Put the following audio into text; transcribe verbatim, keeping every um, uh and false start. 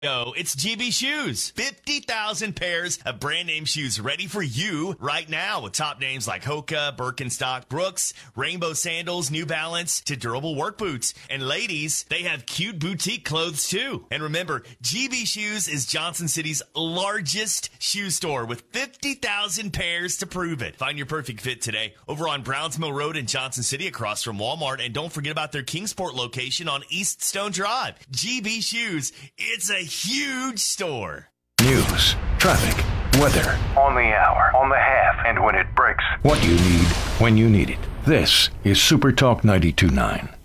Yo, it's G B Shoes. fifty thousand pairs of brand name shoes ready for you right now with top names like Hoka, Birkenstock, Brooks, Rainbow Sandals, New Balance to durable work boots. And ladies, they have cute boutique clothes too. And remember, G B Shoes is Johnson City's largest shoe store with fifty thousand pairs to prove it. Find your perfect fit today over on Browns Mill Road in Johnson City across from Walmart. And don't forget about their Kingsport location on East Stone Drive. G B Shoes, it's a huge store. News, traffic, weather. On the hour, on the half, and when it breaks. What you need, when you need it. This is Super Talk ninety-two point nine.